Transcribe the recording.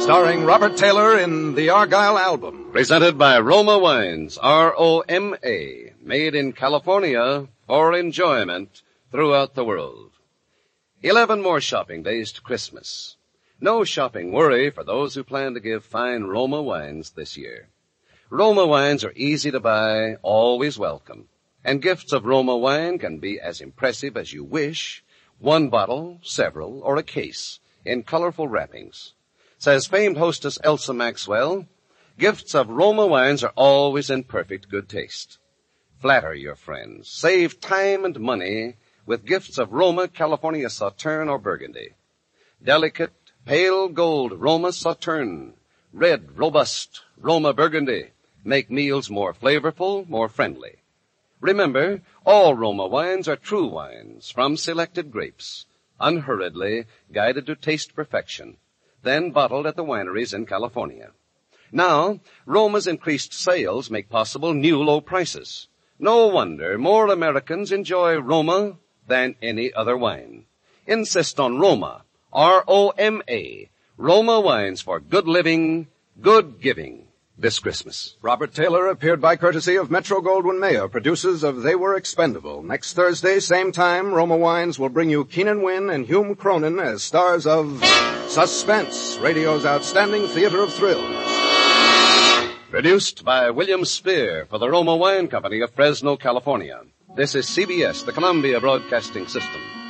Starring Robert Taylor in the Argyle album. Presented by Roma Wines, R-O-M-A, made in California for enjoyment throughout the world. 11 more shopping days to Christmas. No shopping worry for those who plan to give fine Roma wines this year. Roma wines are easy to buy, always welcome. And gifts of Roma wine can be as impressive as you wish. One bottle, several, or a case in colorful wrappings. Says famed hostess Elsa Maxwell, gifts of Roma wines are always in perfect good taste. Flatter your friends. Save time and money with gifts of Roma California Sauterne or Burgundy. Delicate, pale gold Roma Sauterne. Red, robust Roma Burgundy. Make meals more flavorful, more friendly. Remember, all Roma wines are true wines from selected grapes, unhurriedly guided to taste perfection, then bottled at the wineries in California. Now, Roma's increased sales make possible new low prices. No wonder more Americans enjoy Roma than any other wine. Insist on Roma, R-O-M-A, Roma wines for good living, good giving this Christmas. Robert Taylor appeared by courtesy of Metro-Goldwyn-Mayer, producers of They Were Expendable. Next Thursday, same time, Roma Wines will bring you Keenan Wynn and Hume Cronin as stars of Suspense, radio's outstanding theater of thrills. Produced by William Spear for the Roma Wine Company of Fresno, California. This is CBS, the Columbia Broadcasting System.